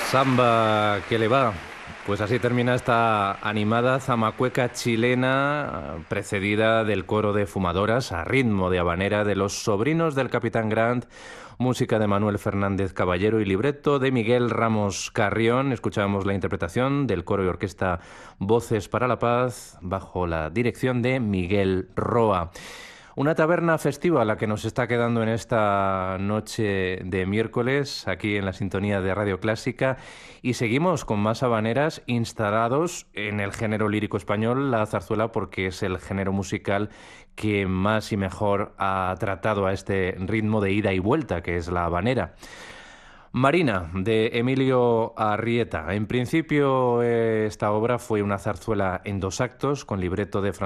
Samba que le va. Pues así termina esta animada zamacueca chilena, precedida del coro de fumadoras a ritmo de habanera de los sobrinos del Capitán Grant, música de Manuel Fernández Caballero y libreto de Miguel Ramos Carrión. Escuchábamos la interpretación del coro y orquesta Voces para la Paz, bajo la dirección de Miguel Roa. Una taberna festiva la que nos está quedando en esta noche de miércoles, aquí en la sintonía de Radio Clásica, y seguimos con más habaneras instalados en el género lírico español, la zarzuela, porque es el género musical que más y mejor ha tratado a este ritmo de ida y vuelta, que es la habanera. Marina, de Emilio Arrieta. En principio, esta obra fue una zarzuela en 2 actos, con libreto de